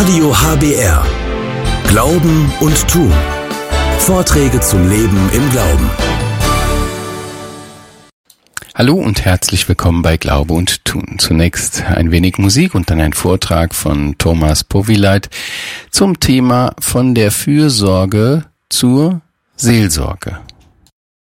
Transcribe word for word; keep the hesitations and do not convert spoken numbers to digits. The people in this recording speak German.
Radio H B R. Glauben und Tun. Vorträge zum Leben im Glauben. Hallo und herzlich willkommen bei Glaube und Tun. Zunächst ein wenig Musik und dann ein Vortrag von Thomas Povileit zum Thema von der Fürsorge zur Seelsorge.